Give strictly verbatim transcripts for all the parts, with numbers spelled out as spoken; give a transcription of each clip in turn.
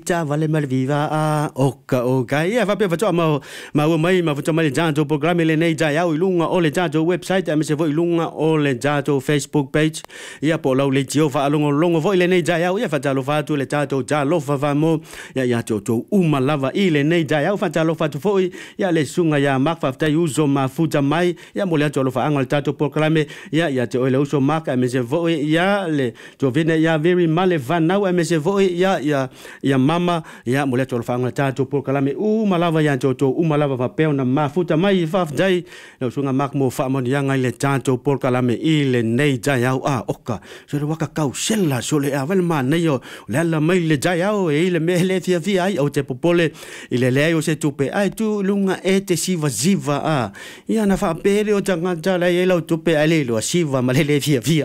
Cha vale mal viva a oka oka ia va pe va ma ma mai ma va mai janto programme le nei ja au lunga o le janto website a me se voi lunga o le janto Facebook page ia po lo le tio va longo longo voi le nei ja au ia fa talo fa tu le janto ja lo fa va mo ia ia to to uma lava i le nei ja au fa talo fa tu foi ia le sunga ia mak fa ta uso ma futa mai ia mo le to lo fa angal janto programme ia ia to le uso mak a me se voi ia le to vene ia very mal va now a me se voi ia ia ia mama ya mole to fanga tato por kalame u malava ya to u malava va pe na mafuta mai fa dai no sunga mak mo fa mon yanga le tato por kalame i le nei ja ya a oka so le waka kau sella so le avel ma nei yo le la mai le ja ya o e le me le fia fia ai o te popole i le le o se tupe ai tu lunga e te siva ziva a ya na fa pere o tanga ja le e lo tupe ale lo siva ma le le fia fia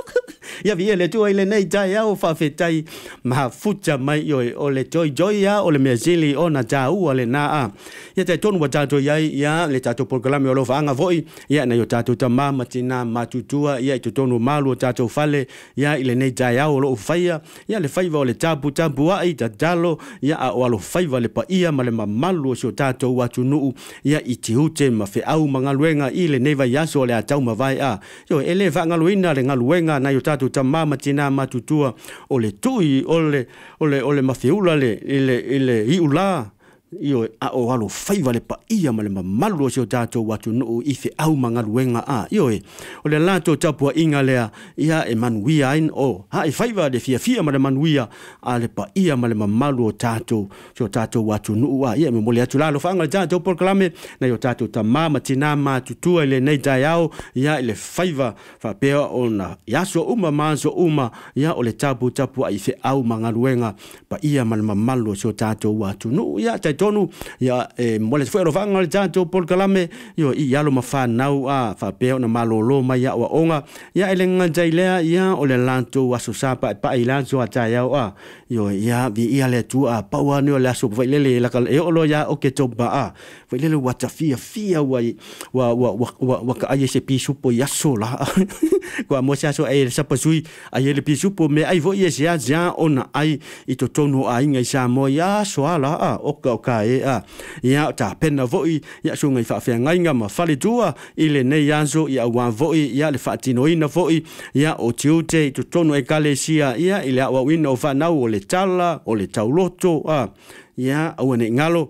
ia via le tu ile nei tai au fa fetai ma futa mai yo o le joy joy ya o le mezili ona ta u le na a ia te tonu wa tato ia ia le tato programa o lo fanga voi ia na yo tato tama matina matutua ia te tonu malu tato fale ia ile nei tai au lo faia ia le faiva o le tapu tapu ai ta dalo ia o lo faiva le pa ia ma le malu so tato wa tunu ia itiute ma fe au mangaluenga ile nei va yaso le atau ma vai a yo ele va ngaluina le ngaluenga na yo tato tamama tina matutua o le tui o le o le o le mafiula le ile ile iula io a o alo faiva le pa ia ma le malu o tato watu no i fe au mangaluenga a io e o le lato tapua inga lea ia e manuia in o ha i faiva de fia fia ma le manuia a le pa ia ma le malu o tato so tato watu no a ia me mole atu lalo fanga le tato proclame na yo tato tamama tina matutua le nei taiao ia le faiva fa pea ona yaso uma manso uma ia o le tapu tapua i fe au mangaluenga pa ia ma le malu o tato watu no ia tonu ya e mole foi rovanga le tanto por kalame yo i yalo mafa nau a fa pe na malolo ma ya wa onga ya elenga jailea ya o le lanto wa susapa pa ilanzo ata ya a yo ya vi ia le tu a pa wa no la so vai lele la kal e o lo ya o ke to ba a vai lele wa tafia fia wa wa wa wa ka ai se pi supo ya so la ko mo sa so e sa pasui ai le pi supo me ai vo yes ya ja ona ai i to tonu ai ngai sa mo ya so ala a o ka e a ia ta pena voi ia sunga i fa fe ngainga ma fale tua ile nei yanzo ia wa voi ia le fatino ina voi ia o tiute to tono e kalesia ia ile wa win o fa na o le tala o le tauloto a ia o ne ngalo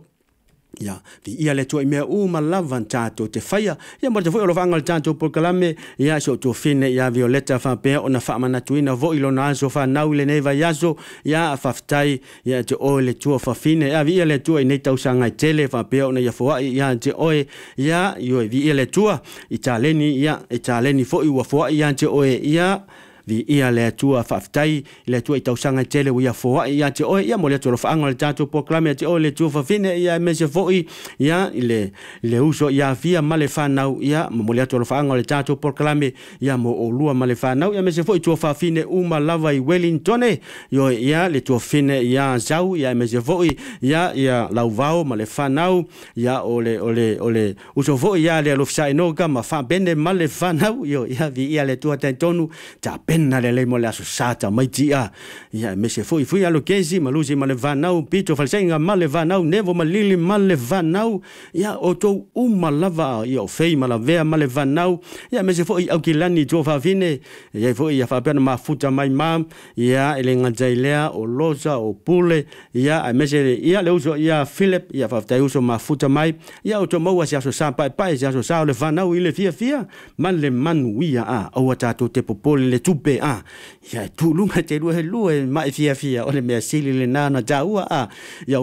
ia vi ia le to me u malava tato te faia ia mo te foi o vanga tato por kalame ia so to fine ia violeta fa pe ona fa mana tuina vo ilo na so fa na ile neva yaso ia fa ftai ia te o le to fa fine ia vi ia le to nei tau sanga tele fa pe ona ia fo ia te oe ia yo vi ia le to italeni ia italeni fo i wa fo ia te oe ia vi ia le tua faftai le tua tausanga tele ia fo ia te o ia mo le tua fanga le tato proclame te o le tua fine ia me se foi ia le le uso ia via male fanau ia mo le tua fanga le tato proclame ia mo o lua male fanau ia me se foi tua fine uma lava i Wellington yo ia le tua fine ia zau ia me se foi ia ia lauvao male fanau ia ole ole ole uso foi ia le lofsai no kama fa bene male fanau yo ia vi ia le tua tonu ta na le le mo le asosata mai tia ia me se foi foi alo kesi malusi ma le vanau pito falsenga ma le vanau nevo ma lili ma le vanau ia o to uma lava ia o fei ma la vea ma le vanau ia me se foi au kilani to fa fine ia foi ia fa pena ma futa mai mam ia ele ngajailea o loza o pule ia me se ia le uso ia Philip ia fa tai uso ma futa mai ia o to mo sia so sa pa pa sia so sa le vanau ile fia fia man le man wia a o tato te popole le tu pe a ya tu lunga te lu he lu e mai fia fia o le me sili le nana jaua a ya